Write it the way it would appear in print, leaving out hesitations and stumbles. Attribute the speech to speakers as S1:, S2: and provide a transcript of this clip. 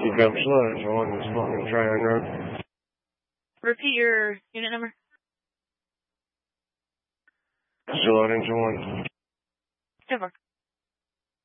S1: You've got sludge on this fucking train road.
S2: Repeat your unit number.
S1: Sludge into one.
S2: 10-4.